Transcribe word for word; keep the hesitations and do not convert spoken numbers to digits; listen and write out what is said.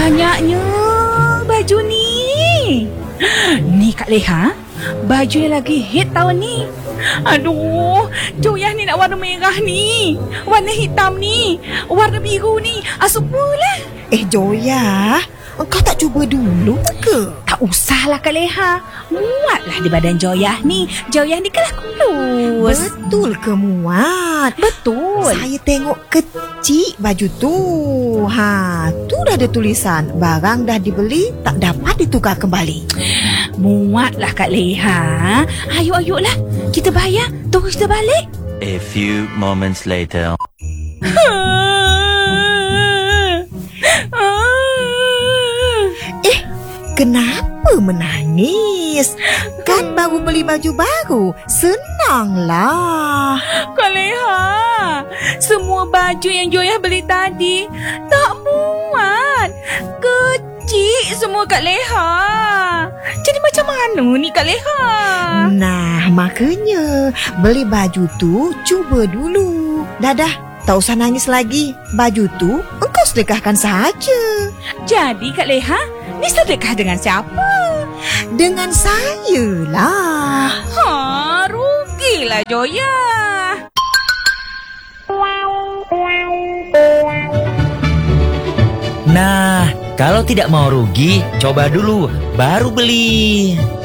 banyaknya baju ni. Ni Kak Leha, baju yang lagi hit tahun ni. Aduh, Joyah ni nak warna merah ni, warna hitam ni, warna biru ni. Asupalah. Eh Joyah, engkau tak cuba dulu ke? Tak usahlah Kak Leha. Muatlah di badan Joyah ni. Joyah ni kalah kurus. Betul ke muat? Betul. Saya tengok kecil baju tu. Ha, tu dah ada tulisan barang dah dibeli tak dapat ditukar kembali. Muatlah Kak Leha. Ayuk-ayuklah, kita bayar, terus kita balik. A few moments later. Eh, kenapa menangis? Kan baru beli baju baru. Senanglah. Kak Leha, semua baju yang Joyah beli tadi tak muat. Kecil semua Kak Leha. Jadi macam mana ni Kak Leha? Nah, makanya beli baju tu cuba dulu. Dah dah, tak usah nangis lagi. Baju tu engkau sedekahkan sahaja. Jadi Kak Leha, ni sedekah dengan siapa? Dengan saya lah. Ha, rugilah Joyah. Nah, kalau tidak mau rugi, coba dulu, baru beli.